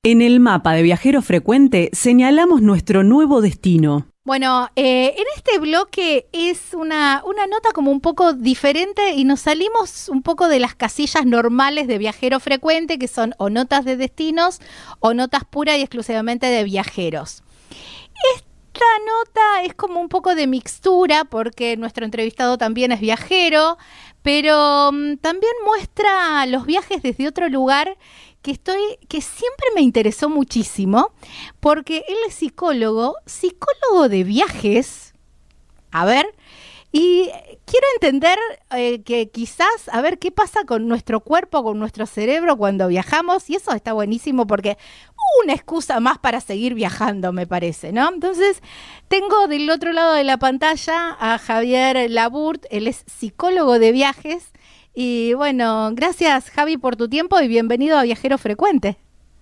En el mapa de Viajero Frecuente señalamos nuestro nuevo destino. Bueno, en este bloque es una nota como un poco diferente y nos salimos un poco de las casillas normales de Viajero Frecuente, que son o notas de destinos o notas pura y exclusivamente de viajeros. Esta nota es como un poco de mixtura porque nuestro entrevistado también es viajero, pero también muestra los viajes desde otro lugar que siempre me interesó muchísimo, porque él es psicólogo de viajes. A ver, y quiero entender que quizás, a ver qué pasa con nuestro cuerpo, con nuestro cerebro cuando viajamos, y eso está buenísimo porque una excusa más para seguir viajando, me parece, ¿no? Entonces, tengo del otro lado de la pantalla a Javier Laburt, él es psicólogo de viajes. Y bueno, gracias Javi por tu tiempo y bienvenido a Viajero Frecuente.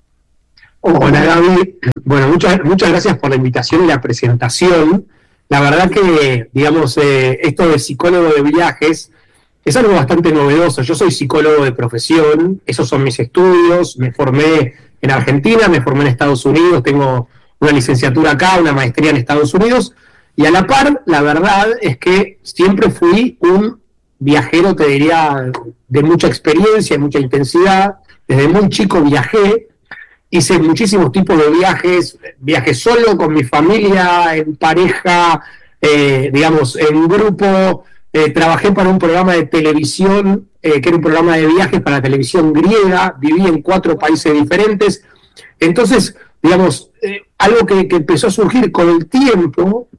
Hola Gaby, bueno, muchas gracias por la invitación y la presentación. La verdad que, digamos, esto de psicólogo de viajes es algo bastante novedoso. Yo soy psicólogo de profesión, esos son mis estudios, me formé en Argentina, me formé en Estados Unidos, tengo una licenciatura acá, una maestría en Estados Unidos, y a la par, la verdad es que siempre fui un viajero, te diría, de mucha experiencia y mucha intensidad. Desde muy chico viajé, hice muchísimos tipos de viajes, viajé solo, con mi familia, en pareja, digamos, en grupo, trabajé para un programa de televisión, que era un programa de viajes para la televisión griega, viví en 4 países diferentes. Entonces, digamos, algo que empezó a surgir con el tiempo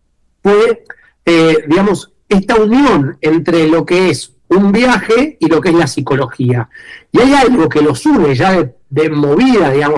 fue, digamos, esta unión entre lo que es un viaje y lo que es la psicología. Y hay algo que los une ya de movida, digamos,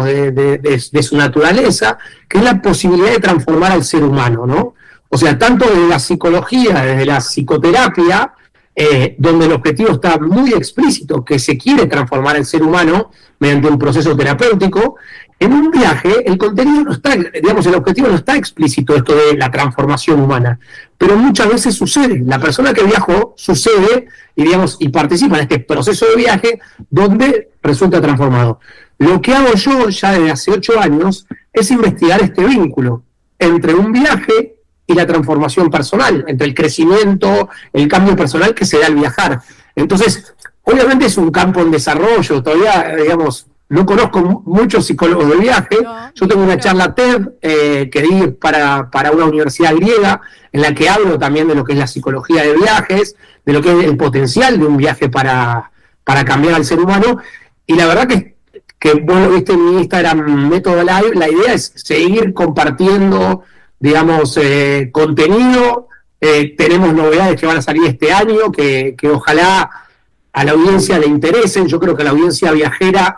de su naturaleza, que es la posibilidad de transformar al ser humano, ¿no? O sea, tanto desde la psicología, desde la psicoterapia, donde el objetivo está muy explícito, que se quiere transformar al ser humano mediante un proceso terapéutico. En un viaje, el contenido no está, digamos, el objetivo no está explícito, esto de la transformación humana, pero muchas veces sucede. La persona que viajó sucede y, digamos, y participa en este proceso de viaje donde resulta transformado. Lo que hago yo ya desde hace 8 años es investigar este vínculo entre un viaje y la transformación personal, entre el crecimiento, el cambio personal que se da al viajar. Entonces, obviamente es un campo en desarrollo, todavía, digamos, no conozco muchos psicólogos de viaje. Yo tengo una charla TED que di para una universidad griega, en la que hablo también de lo que es la psicología de viajes, de lo que es el potencial de un viaje para cambiar al ser humano. Y la verdad que bueno, viste en mi Instagram Método Live, la idea es seguir compartiendo, digamos, contenido. Tenemos novedades que van a salir este año, que ojalá a la audiencia le interesen. Yo creo que a la audiencia viajera,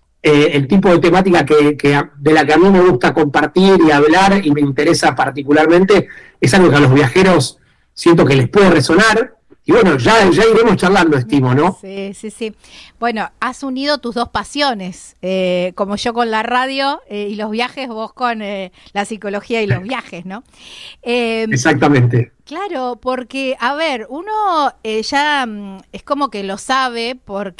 el tipo de temática de la que a mí me gusta compartir y hablar y me interesa particularmente, es algo que a los viajeros siento que les puede resonar. Y bueno, ya iremos charlando, estimo, ¿no? Sí. Bueno, has unido tus dos pasiones, como yo con la radio y los viajes, vos con la psicología y los viajes, ¿no? Exactamente. Claro, porque, a ver, uno ya es como que lo sabe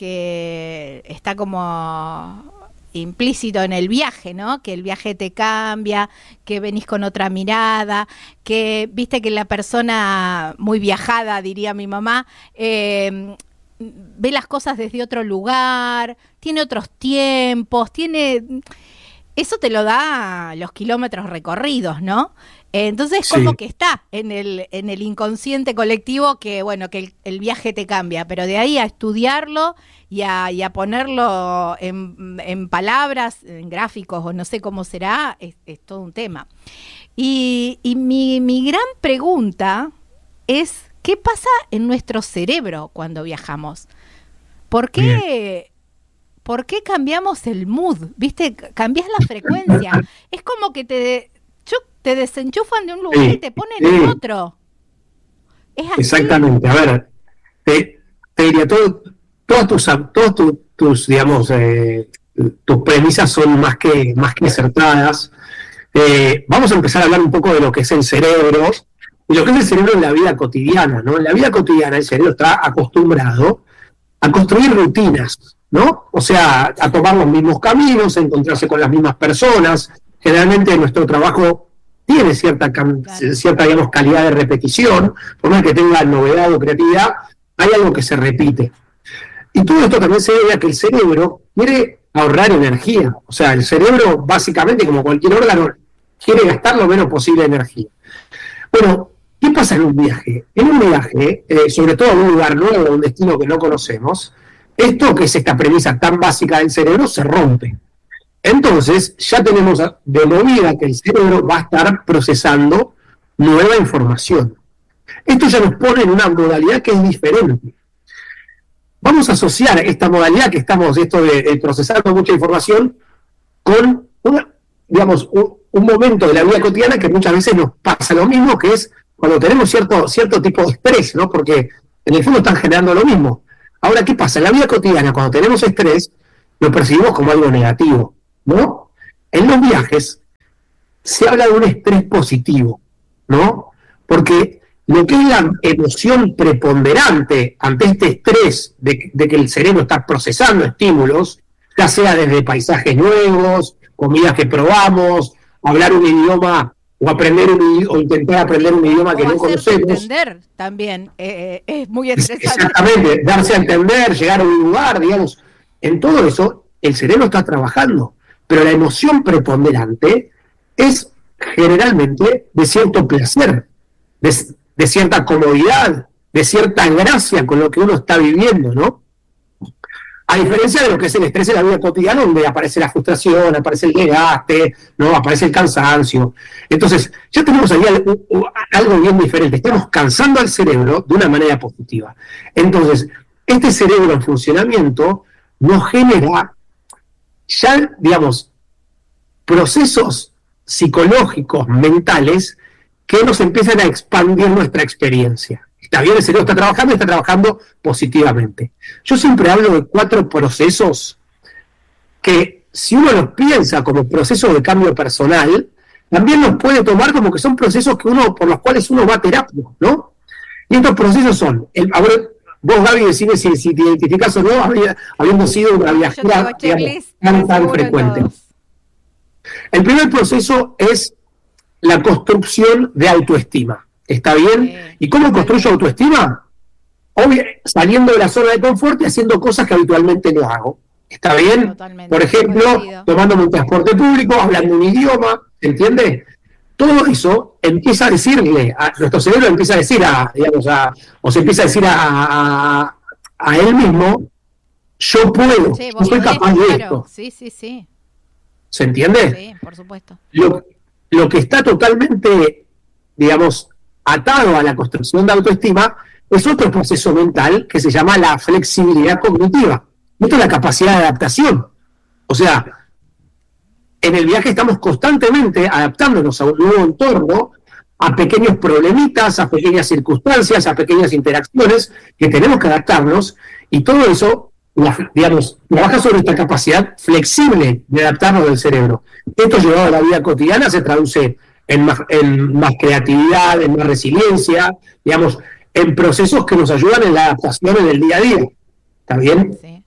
porque está como implícito en el viaje, ¿no? Que el viaje te cambia, que venís con otra mirada, que viste que la persona muy viajada, diría mi mamá, ve las cosas desde otro lugar, tiene otros tiempos, eso te lo da los kilómetros recorridos, ¿no? Entonces Sí. como que está en el inconsciente colectivo que, bueno, que el viaje te cambia, pero de ahí a estudiarlo y a ponerlo en palabras, en gráficos o no sé cómo será, es todo un tema. Y mi gran pregunta es, ¿qué pasa en nuestro cerebro cuando viajamos? ¿Por qué cambiamos el mood? ¿Viste? Cambias la frecuencia. Es como que te desenchufan de un lugar y te ponen en otro. Es así. Exactamente. A ver, te diría, todas tus digamos, tus premisas son más que acertadas. Vamos a empezar a hablar un poco de lo que es el cerebro, y lo que es el cerebro en la vida cotidiana, ¿no? En la vida cotidiana el cerebro está acostumbrado a construir rutinas, ¿no? O sea, a tomar los mismos caminos, a encontrarse con las mismas personas. Generalmente nuestro trabajo tiene cierta, digamos, calidad de repetición, por más que tenga novedad o creatividad, hay algo que se repite. Y todo esto también se debe a que el cerebro quiere ahorrar energía. O sea, el cerebro, básicamente, como cualquier órgano, quiere gastar lo menos posible de energía. Bueno, ¿qué pasa en un viaje? En un viaje, sobre todo en un lugar nuevo, un destino que no conocemos, esto que es esta premisa tan básica del cerebro se rompe. Entonces, ya tenemos de movida que el cerebro va a estar procesando nueva información. Esto ya nos pone en una modalidad que es diferente. Vamos a asociar esta modalidad que estamos, esto de procesando mucha información, con un momento de la vida cotidiana que muchas veces nos pasa lo mismo, que es cuando tenemos cierto tipo de estrés, ¿no? Porque en el fondo están generando lo mismo. Ahora, ¿qué pasa? En la vida cotidiana, cuando tenemos estrés, lo percibimos como algo negativo, ¿no? En los viajes se habla de un estrés positivo, ¿no? Porque lo que es la emoción preponderante ante este estrés de que el cerebro está procesando estímulos, ya sea desde paisajes nuevos, comidas que probamos, hablar un idioma o intentar aprender un idioma que no conocemos. Entender también es muy estresante. Exactamente, darse a entender, llegar a un lugar, digamos. En todo eso, el cerebro está trabajando, pero la emoción preponderante es generalmente de cierto placer, de cierta comodidad, de cierta gracia con lo que uno está viviendo, ¿no? A diferencia de lo que es el estrés en la vida cotidiana, donde aparece la frustración, aparece el desgaste, ¿no? Aparece el cansancio. Entonces, ya tenemos ahí algo bien diferente. Estamos cansando al cerebro de una manera positiva. Entonces, este cerebro en funcionamiento nos genera ya, digamos, procesos psicológicos, mentales, que nos empiezan a expandir nuestra experiencia. Está bien, el cerebro está trabajando positivamente. Yo siempre hablo de 4 procesos que, si uno los piensa como procesos de cambio personal, también los puede tomar como que son procesos por los cuales uno va a terapia, ¿no? Y estos procesos son, vos, Gaby, decime si te identificás o no, habiendo sido una viajera tan frecuente. El primer proceso es la construcción de autoestima. ¿Está bien? ¿Y cómo construyo autoestima? Saliendo de la zona de confort y haciendo cosas que habitualmente no hago. ¿Está bien? Totalmente. Por ejemplo, tomándome un transporte público, hablando un idioma, ¿entiende? Todo eso empieza a decirle, nuestro cerebro empieza a decir o se empieza a decir a él mismo, yo puedo, yo soy capaz de esto. Sí. ¿Se entiende? Sí, por supuesto. Lo que está totalmente, digamos, atado a la construcción de autoestima es otro proceso mental que se llama la flexibilidad cognitiva. Esto es la capacidad de adaptación. O sea, en el viaje estamos constantemente adaptándonos a un nuevo entorno, a pequeños problemitas, a pequeñas circunstancias, a pequeñas interacciones que tenemos que adaptarnos, y todo eso, digamos, trabaja sobre esta capacidad flexible de adaptarnos del cerebro. Esto llevado a la vida cotidiana se traduce en más creatividad, en más resiliencia, digamos, en procesos que nos ayudan en la adaptación en el día a día. ¿Está bien? Sí.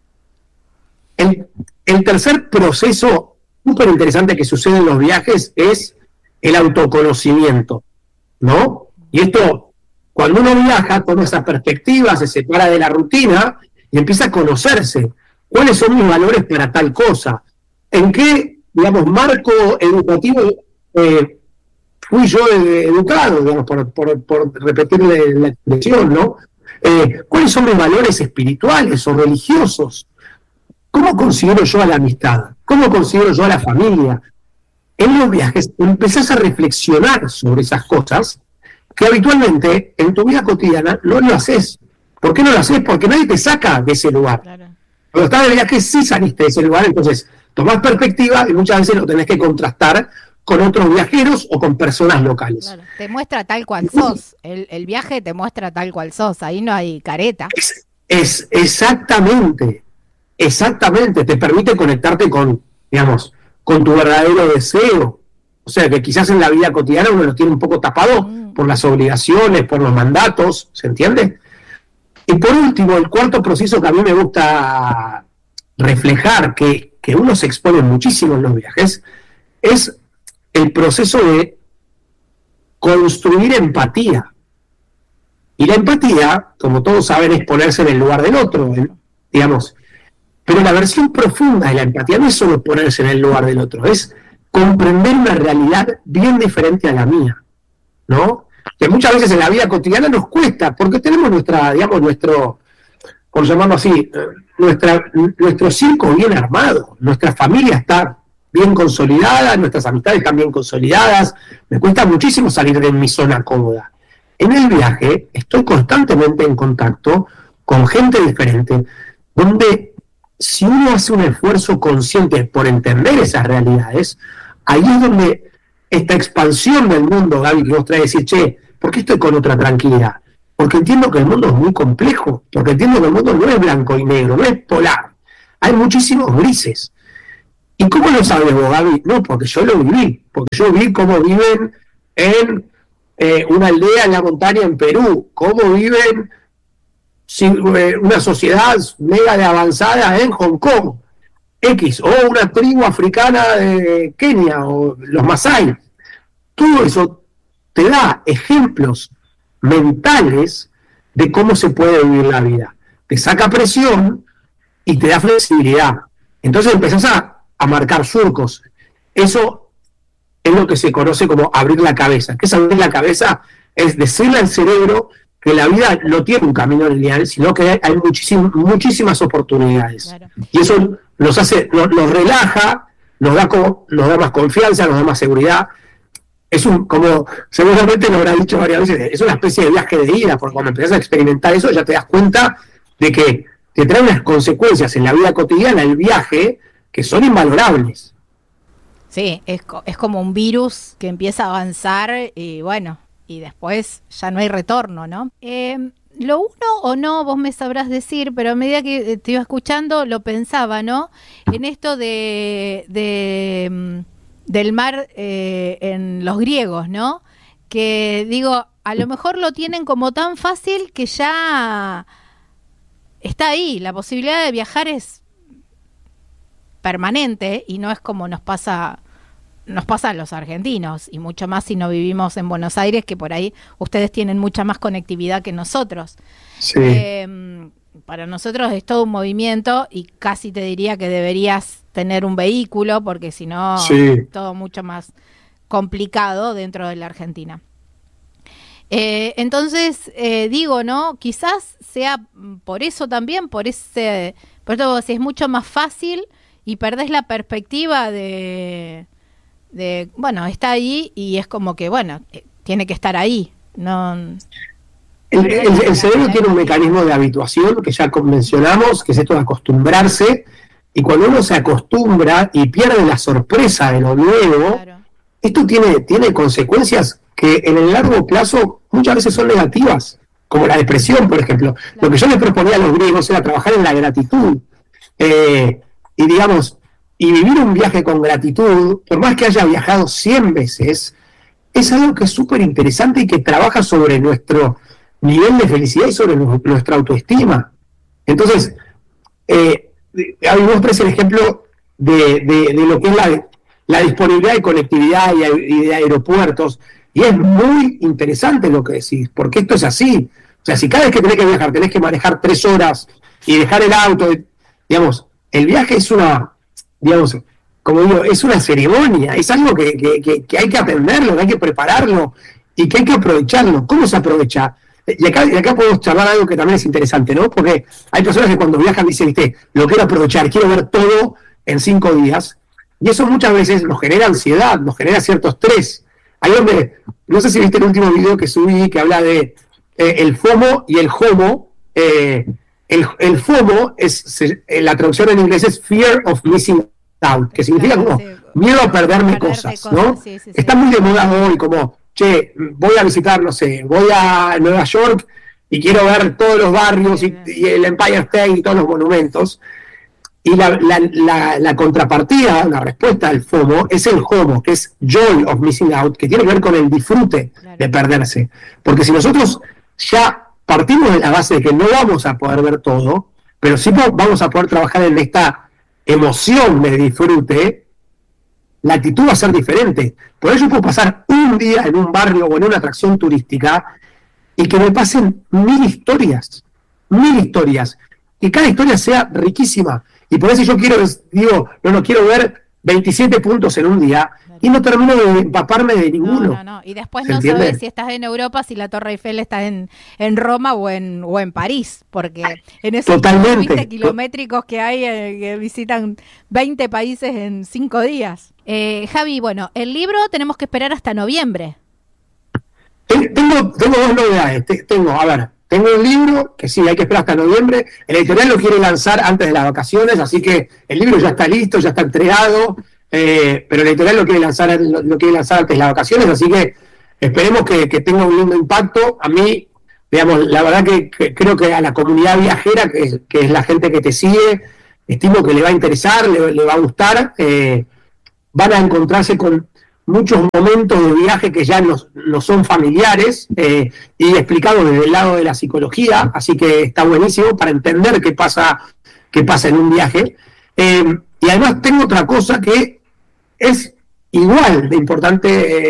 El tercer proceso súper interesante que sucede en los viajes es el autoconocimiento, ¿no? Y esto, cuando uno viaja, toma esa perspectiva, se separa de la rutina y empieza a conocerse. ¿Cuáles son mis valores para tal cosa? ¿En qué, digamos, marco educativo fui yo educado, digamos, por repetirle la expresión, ¿no? ¿Cuáles son mis valores espirituales o religiosos? ¿Cómo considero yo a la amistad? ¿Cómo considero yo a la familia? En los viajes empezás a reflexionar sobre esas cosas que habitualmente en tu vida cotidiana no lo haces. ¿Por qué no lo haces? Porque nadie te saca de ese lugar. Claro. Cuando estás de viaje sí saliste de ese lugar, entonces tomás perspectiva y muchas veces lo tenés que contrastar con otros viajeros o con personas locales. Claro. Te muestra tal cual sos. El viaje te muestra tal cual sos. Ahí no hay careta. Es exactamente, te permite conectarte con, digamos, con tu verdadero deseo. O sea, que quizás en la vida cotidiana uno lo tiene un poco tapado por las obligaciones, por los mandatos, ¿se entiende? Y por último, el cuarto proceso que a mí me gusta reflejar que uno se expone muchísimo en los viajes, es el proceso de construir empatía. Y la empatía, como todos saben, es ponerse en el lugar del otro, digamos. Pero la versión profunda de la empatía no es solo ponerse en el lugar del otro, es comprender una realidad bien diferente a la mía, ¿no? Que muchas veces en la vida cotidiana nos cuesta, porque tenemos nuestro, por llamarlo así, nuestro circo bien armado, nuestra familia está bien consolidada, nuestras amistades están bien consolidadas, me cuesta muchísimo salir de mi zona cómoda. En el viaje estoy constantemente en contacto con gente diferente, donde si uno hace un esfuerzo consciente por entender esas realidades, ahí es donde esta expansión del mundo, Gaby, que vos traes, decir, che, ¿por qué estoy con otra tranquilidad? Porque entiendo que el mundo es muy complejo, porque entiendo que el mundo no es blanco y negro, no es polar, hay muchísimos grises. ¿Y cómo lo sabes vos, Gaby? No, porque yo lo viví, porque yo vi cómo viven en una aldea en la montaña en Perú, cómo viven una sociedad mega de avanzada en Hong Kong, X, o una tribu africana de Kenia, o los Masái. Todo eso te da ejemplos mentales de cómo se puede vivir la vida. Te saca presión y te da flexibilidad. Entonces empezás a marcar surcos. Eso es lo que se conoce como abrir la cabeza. ¿Qué es abrir la cabeza? Es decirle al cerebro que la vida no tiene un camino lineal, sino que hay muchísimas oportunidades. Claro. Y eso nos relaja, nos da más confianza, nos da más seguridad. Es como seguramente lo habrá dicho varias veces, es una especie de viaje de ida, porque cuando empezás a experimentar eso ya te das cuenta de que te trae unas consecuencias en la vida cotidiana, el viaje, que son invalorables. Sí, es como un virus que empieza a avanzar y bueno, y después ya no hay retorno, ¿no? Lo uno o no, vos me sabrás decir, pero a medida que te iba escuchando lo pensaba, ¿no? En esto del mar en los griegos, ¿no? Que digo, a lo mejor lo tienen como tan fácil que ya está ahí, la posibilidad de viajar es permanente y no es como nos pasa a los argentinos, y mucho más si no vivimos en Buenos Aires, que por ahí ustedes tienen mucha más conectividad que nosotros. Sí. Para nosotros es todo un movimiento y casi te diría que deberías tener un vehículo, porque si no, sí, todo mucho más complicado dentro de la Argentina. Entonces, digo, ¿no? Quizás sea por eso también, por todo, si es mucho más fácil y perdés la perspectiva de bueno, está ahí y es como que, bueno, tiene que estar ahí. No. El cerebro tiene un mecanismo de habituación que ya mencionamos, que es esto de acostumbrarse, y cuando uno se acostumbra y pierde la sorpresa de lo nuevo, claro, esto tiene consecuencias que en el largo plazo muchas veces son negativas, como la depresión, por ejemplo. Claro. Lo que yo les proponía a los griegos era trabajar en la gratitud, y digamos, y vivir un viaje con gratitud, por más que haya viajado 100 veces, es algo que es súper interesante y que trabaja sobre nuestro nivel de felicidad y sobre nuestra autoestima. Entonces, vos traes el ejemplo de lo que es la disponibilidad de conectividad y de aeropuertos, y es muy interesante lo que decís, porque esto es así. O sea, si cada vez que tenés que viajar tenés que manejar 3 horas y dejar el auto, digamos, el viaje es como digo, es una ceremonia, es algo que hay que aprenderlo, que hay que prepararlo y que hay que aprovecharlo. ¿Cómo se aprovecha? Y acá podemos charlar algo que también es interesante, ¿no? Porque hay personas que cuando viajan dicen, lo quiero aprovechar, quiero ver todo en 5 días, y eso muchas veces nos genera ansiedad, nos genera cierto estrés. Ahí donde, no sé si viste el último video que subí, que habla de el FOMO y el HOMO. El FOMO, la traducción en inglés es Fear of Missing Out, que significa como miedo a perderme cosas, ¿no? Sí. Está muy de moda hoy, como, voy a visitar, no sé, voy a Nueva York y quiero ver todos los barrios y el Empire State y todos los monumentos. Y la contrapartida, la respuesta al FOMO, es el HOMO, que es Joy of Missing Out, que tiene que ver con el disfrute de perderse. Porque si nosotros ya partimos de la base de que no vamos a poder ver todo, pero sí vamos a poder trabajar en esta emoción de disfrute, la actitud va a ser diferente. Por eso puedo pasar un día en un barrio o en una atracción turística y que me pasen 1000 historias, y cada historia sea riquísima. Y por eso yo no quiero ver 27 puntos en un día y no termino de empaparme de ninguno. No. Y después no sabes si estás en Europa, si la Torre Eiffel está en Roma o en París, porque en esos 20 kilométricos que hay que visitan 20 países en 5 días. Javi, bueno, el libro tenemos que esperar hasta noviembre. Tengo 2 novedades. Tengo un libro que sí, hay que esperar hasta noviembre. El editorial lo quiere lanzar antes de las vacaciones, así que el libro ya está listo, ya está entregado, pero el editorial lo quiere lanzar antes de las vacaciones, así que esperemos que tenga un lindo impacto. A mí, digamos, la verdad que creo que a la comunidad viajera, que es la gente que te sigue, estimo que le va a interesar, le va a gustar. Van a encontrarse con muchos momentos de viaje que ya no son familiares y explicados desde el lado de la psicología, así que está buenísimo para entender qué pasa en un viaje. Y además tengo otra cosa que es igual de importante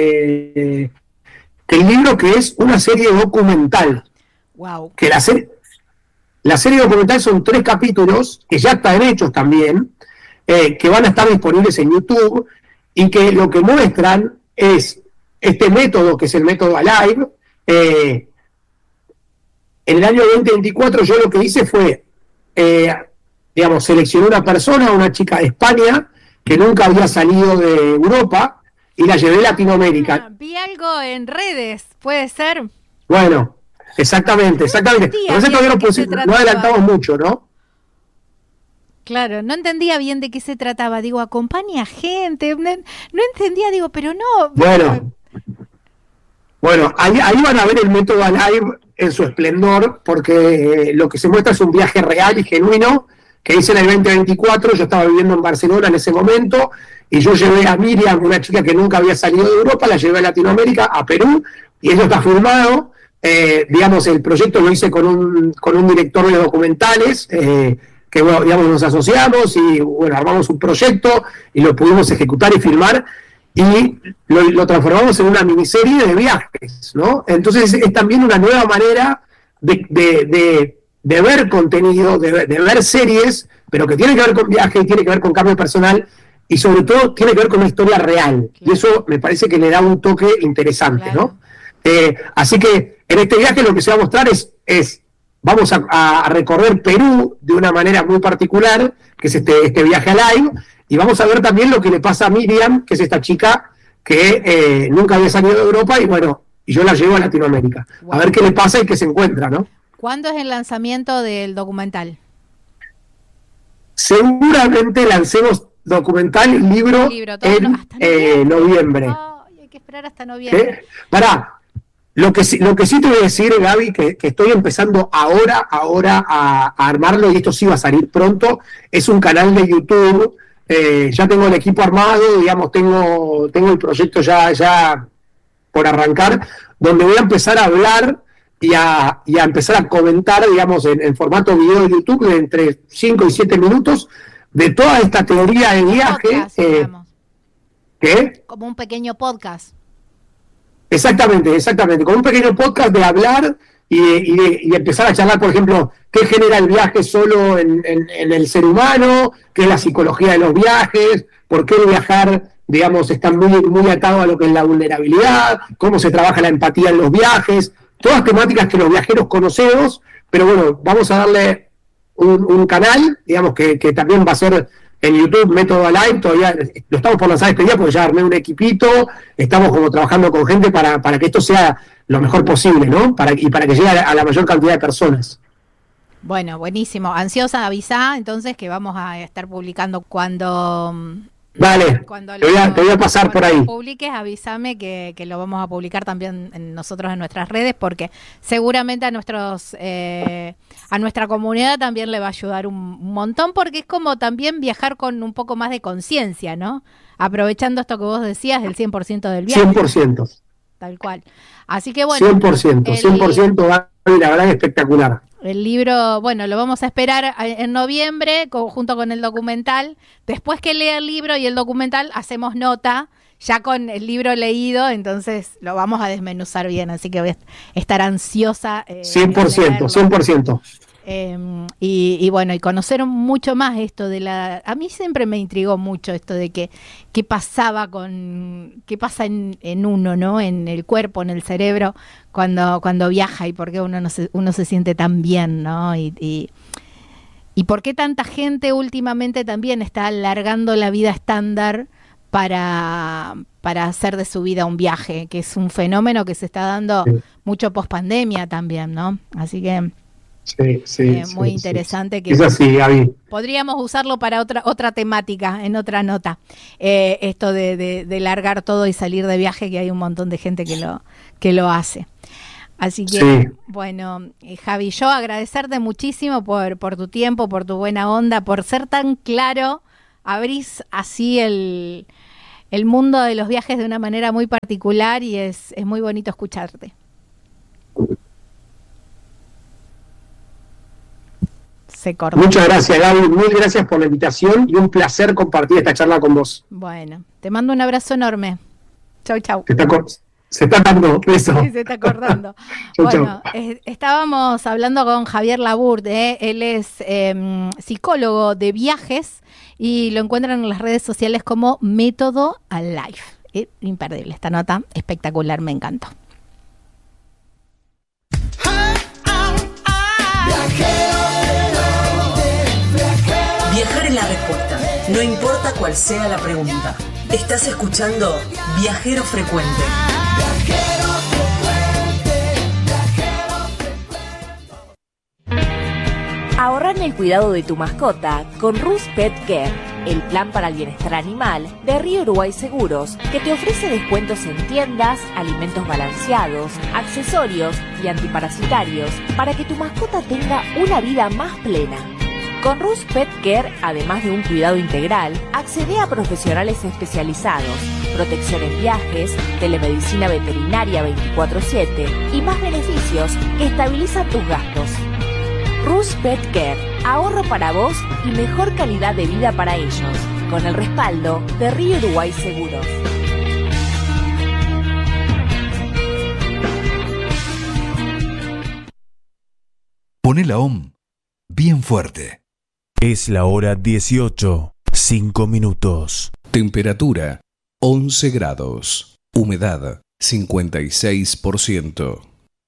que el libro, que es una serie documental. Wow. Que la serie documental son 3 capítulos que ya están hechos también, que van a estar disponibles en YouTube, y que lo que muestran es este método, que es el método Alive. En el año 2024 yo lo que hice fue, seleccioné una chica de España, que nunca había salido de Europa, y la llevé a Latinoamérica. Vi algo en redes, ¿puede ser? Bueno, exactamente. No adelantamos mucho, ¿no? Claro, no entendía bien de qué se trataba. Digo, acompaña gente. No entendía, pero no. Bueno, ahí van a ver el método Alive en su esplendor, porque lo que se muestra es un viaje real y genuino que hice en el 2024. Yo estaba viviendo en Barcelona en ese momento, y yo llevé a Miriam, una chica que nunca había salido de Europa, la llevé a Latinoamérica, a Perú, y eso está filmado. El proyecto lo hice con un director de documentales, que nos asociamos y armamos un proyecto y lo pudimos ejecutar y filmar, y lo transformamos en una miniserie de viajes, ¿no? Entonces es también una nueva manera de ver contenido, de ver series, pero que tiene que ver con viajes, tiene que ver con cambio personal, y sobre todo tiene que ver con una historia real. Claro. Y eso me parece que le da un toque interesante, claro, ¿no? Así que en este viaje lo que se va a mostrar es vamos a recorrer Perú de una manera muy particular, que es este viaje a Live, y vamos a ver también lo que le pasa a Miriam, que es esta chica que nunca había salido de Europa, y yo la llevo a Latinoamérica. Wow. A ver qué le pasa y qué se encuentra, ¿no? ¿Cuándo es el lanzamiento del documental? Seguramente lancemos documental y libro en noviembre. Hay que esperar hasta noviembre. Lo que sí te voy a decir, Gaby, que estoy empezando ahora a armarlo, y esto sí va a salir pronto, es un canal de YouTube. Ya tengo el equipo armado, tengo el proyecto ya por arrancar, donde voy a empezar a hablar y a empezar a comentar, en formato video de YouTube, de entre 5 y 7 minutos, de toda esta teoría de viaje. ¿Qué? Como un pequeño podcast. Exactamente, con un pequeño podcast de hablar y empezar a charlar, por ejemplo, qué genera el viaje solo en el ser humano, qué es la psicología de los viajes, por qué el viajar, está muy atado a lo que es la vulnerabilidad, cómo se trabaja la empatía en los viajes, todas temáticas que los viajeros conocemos, pero bueno, vamos a darle un canal, que también va a ser en YouTube, Método Alive. Todavía lo estamos por lanzar este día porque ya armé un equipito, estamos como trabajando con gente para que esto sea lo mejor posible, ¿no? Para que llegue a la mayor cantidad de personas. Bueno, buenísimo. Ansiosa, avisá entonces que vamos a estar publicando cuando... Vale, te voy a pasar por ahí. Cuando publiques, avísame que lo vamos a publicar también nosotros en nuestras redes, porque seguramente a nuestra comunidad también le va a ayudar un montón, porque es como también viajar con un poco más de conciencia, ¿no? Aprovechando esto que vos decías, el 100% del viaje. 100%. Tal cual. Así que bueno. 100%, la verdad es espectacular. El libro, bueno, lo vamos a esperar en noviembre junto con el documental. Después que lea el libro y el documental, hacemos nota ya con el libro leído, entonces lo vamos a desmenuzar bien, así que voy a estar ansiosa. 100%. Y bueno, y conocer mucho más esto de a mí siempre me intrigó mucho esto de qué pasa en uno, ¿no? En el cuerpo, en el cerebro, cuando viaja, y por qué uno se siente tan bien, ¿no? Y por qué tanta gente últimamente también está alargando la vida estándar para hacer de su vida un viaje, que es un fenómeno que se está dando mucho post pandemia también, ¿no? Así que muy interesante. Que es así, Gaby. Podríamos usarlo para otra temática, en otra nota. Esto de largar todo y salir de viaje, que hay un montón de gente que lo hace. Así que, bueno, Javi, yo agradecerte muchísimo por tu tiempo, por tu buena onda, por ser tan claro. Abrís así el mundo de los viajes de una manera muy particular, y es muy bonito escucharte. Se cortó. Muchas gracias, Gaby. Mil gracias por la invitación y un placer compartir esta charla con vos. Bueno, te mando un abrazo enorme. Chau, chau. Se está dando eso. Sí, se está acordando. Bueno, estábamos hablando con Javier Labourde, él es psicólogo de viajes y lo encuentran en las redes sociales como Método Alive. Imperdible esta nota, espectacular, me encantó. Viajar es la respuesta, no importa cuál sea la pregunta. Estás escuchando Viajero Frecuente. Ahorra en el cuidado de tu mascota con Rus Pet Care, el plan para el bienestar animal de Río Uruguay Seguros, que te ofrece descuentos en tiendas, alimentos balanceados, accesorios y antiparasitarios para que tu mascota tenga una vida más plena. Con Rus Pet Care, además de un cuidado integral, accede a profesionales especializados, protección en viajes, telemedicina veterinaria 24/7 y más beneficios que estabilizan tus gastos. Rus Pet Care, ahorro para vos y mejor calidad de vida para ellos, con el respaldo de Río Uruguay Seguros. Poné la OM bien fuerte. Es la hora 18, 5 minutos. Temperatura 11 grados. Humedad 56%.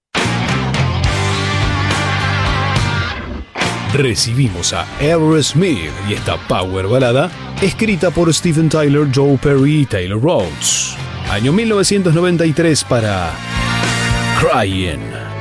Recibimos a Aerosmith y esta power balada escrita por Steven Tyler, Joe Perry y Taylor Rhodes. Año 1993 para Crying.